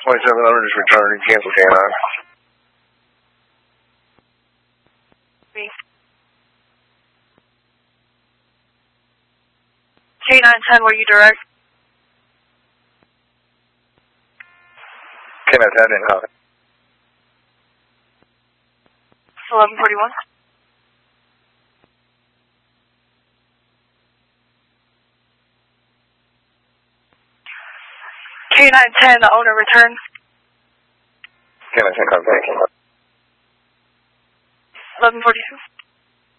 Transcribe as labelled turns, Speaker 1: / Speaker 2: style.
Speaker 1: 2700 just returned. Cancel K9.
Speaker 2: K910, were you direct?
Speaker 1: K910 didn't copy.
Speaker 2: 1141. K910, the owner return.
Speaker 1: K910 copy.
Speaker 2: 1142.